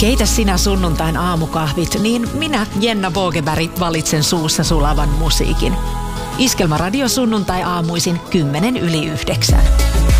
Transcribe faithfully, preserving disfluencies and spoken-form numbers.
Keitä sinä sunnuntain aamukahvit, niin minä, Jenna Bogeberg, valitsen suussa sulavan musiikin. Iskelmäradio sunnuntai aamuisin kymmenen yli yhdeksän.